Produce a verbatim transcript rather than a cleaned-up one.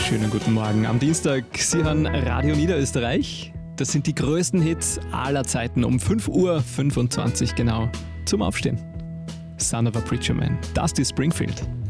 Schönen guten Morgen am Dienstag. Sie hören Radio Niederösterreich. Das sind die größten Hits aller Zeiten um fünf Uhr fünfundzwanzig genau zum Aufstehen. Son of a Preacher Man, Dusty Springfield.